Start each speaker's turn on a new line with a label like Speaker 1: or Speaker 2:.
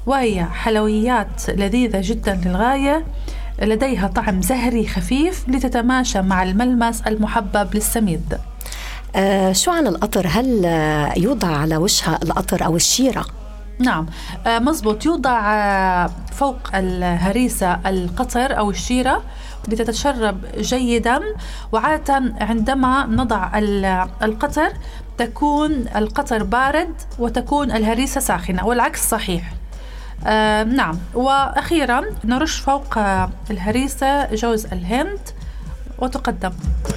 Speaker 1: وهي حلويات لذيذة جدا للغاية، لديها طعم زهري خفيف لتتماشى مع الملمس المحبب للسميد.
Speaker 2: شو عن القطر؟ هل يوضع على وجهها القطر أو الشيرة؟
Speaker 1: نعم مزبوط، يوضع فوق الهريسة القطر أو الشيرة لتتشرب جيدا. وعادة عندما نضع القطر تكون القطر بارد وتكون الهريسة ساخنة، والعكس صحيح. نعم. وأخيرا نرش فوق الهريسة جوز الهند وتقدم.